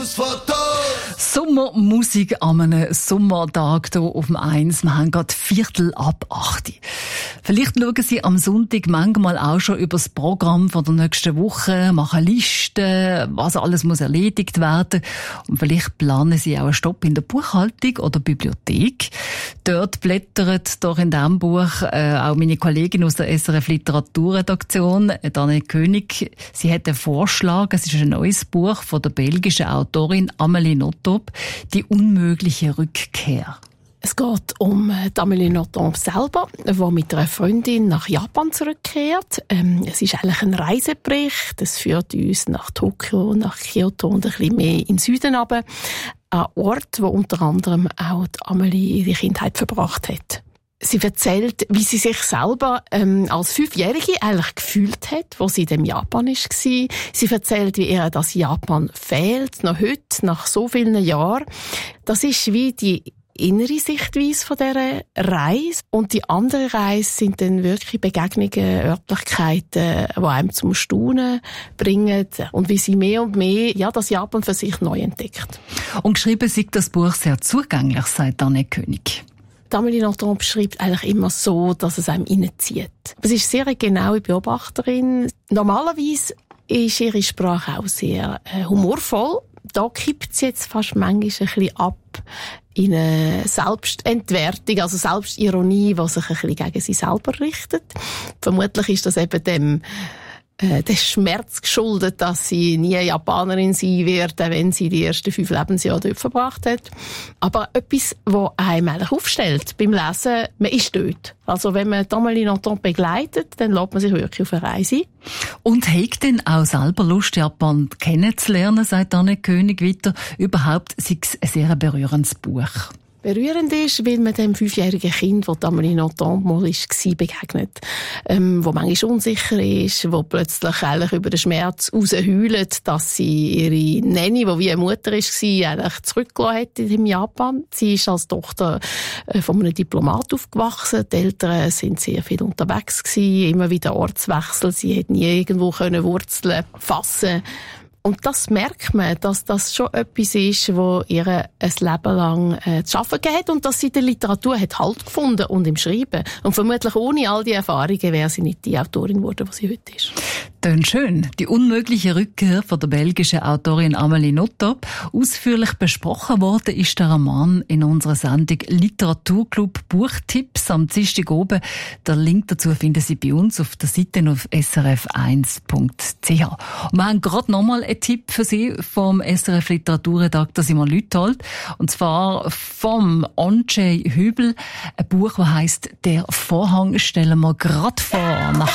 Sommermusik an einem Sommertag hier auf dem 1. Wir haben gerade 7:45. Vielleicht schauen Sie am Sonntag manchmal auch schon über das Programm von der nächsten Woche, machen Listen, was alles muss erledigt werden. Und vielleicht planen Sie auch einen Stopp in der Buchhaltung oder Bibliothek. Dort blättert doch in diesem Buch auch meine Kollegin aus der SRF Literaturredaktion, Daniel König. Sie hat einen Vorschlag. Es ist ein neues Buch von der belgischen Autorin Amélie Nothomb, «Die unmögliche Rückkehr». Es geht um Amélie Nothomb selber, die mit einer Freundin nach Japan zurückkehrt. Es ist eigentlich ein Reisebericht. Es führt uns nach Tokio, nach Kyoto und ein bisschen mehr in den Süden runter. Ein Ort, wo unter anderem auch Amélie ihre Kindheit verbracht hat. Sie erzählt, wie sie sich selber als 5-Jährige eigentlich gefühlt hat, wo sie in dem Japan war. Sie erzählt, wie ihr das Japan fehlt, noch heute, nach so vielen Jahren. Das ist wie die innere Sichtweise von dieser Reise. Und die andere Reise sind dann wirklich Begegnungen, Örtlichkeiten, die einem zum Staunen bringen. Und wie sie mehr und mehr das Japan für sich neu entdeckt. Und geschrieben ist das Buch sehr zugänglich, sagt Daniel König. Amélie Nothomb schreibt eigentlich immer so, dass es einem reinzieht. Sie ist sehr eine genaue Beobachterin. Normalerweise ist ihre Sprache auch sehr humorvoll. Da kippt sie jetzt fast manchmal ein bisschen ab in eine Selbstentwertung, also Selbstironie, die sich ein bisschen gegen sie selber richtet. Vermutlich ist das eben dem Schmerz geschuldet, dass sie nie Japanerin sein wird, wenn sie die ersten 5 Lebensjahre dort verbracht hat. Aber etwas, was einem eigentlich aufstellt beim Lesen, man ist dort. Also wenn man Amélie Nothomb begleitet, dann lässt man sich wirklich auf eine Reise ein. Und hat denn auch selber Lust, Japan kennenzulernen, sagt Anne König weiter. Überhaupt sei es ein sehr berührendes Buch. Berührend ist, weil man dem 5-jährigen Kind, das Amélie Nothomb mal war, begegnet. Wo manchmal unsicher ist, wo plötzlich eigentlich über den Schmerz rausheult, dass sie ihre Nanny, die wie eine Mutter war, eigentlich zurückgelassen hat in Japan. Sie ist als Tochter von einem Diplomat aufgewachsen. Die Eltern sind sehr viel unterwegs gewesen, immer wieder Ortswechsel. Sie hat nie irgendwo Wurzeln fassen. Und das merkt man, dass das schon etwas ist, wo ihr ein Leben lang zu arbeiten gegeben hat und dass sie in der Literatur hat Halt gefunden und im Schreiben. Und vermutlich ohne all die Erfahrungen wäre sie nicht die Autorin geworden, die sie heute ist. Tönt schön. Die unmögliche Rückkehr von der belgischen Autorin Amélie Nothomb. Ausführlich besprochen worden ist der Roman in unserer Sendung Literaturclub Buchtipps am Dienstag oben. Der Link dazu finden Sie bei uns auf der Seite auf srf1.ch. Wir haben gerade nochmal einen Tipp für Sie vom SRF Literaturredakteur Simon Lüthold. Und zwar vom Andrzej Hübel. Ein Buch, das heisst «Der Vorhang» stellen wir gerade vor.